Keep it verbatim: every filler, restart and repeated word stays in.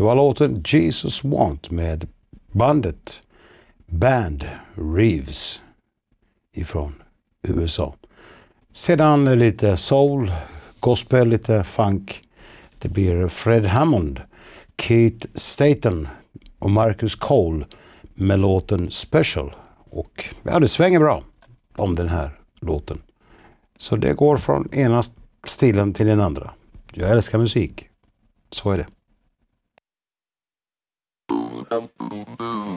Det var låten Jesus Want med bandet Band Reeves ifrån U S A. Sedan lite soul, gospel, lite funk. Det blir Fred Hammond, Keith Staton och Marcus Cole med låten Special. Och ja, det svänger bra om den här låten. Så det går från ena stilen till den andra. Jag älskar musik. Så är det.